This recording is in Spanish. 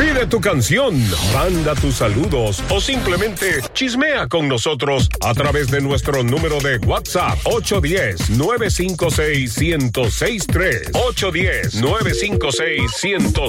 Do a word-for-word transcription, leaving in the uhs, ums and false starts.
Pide tu canción, manda tus saludos o simplemente chismea con nosotros a través de nuestro número de WhatsApp ocho uno cero, nueve cinco seis, uno cero seis tres. ocho uno cero, nueve cinco seis, uno cero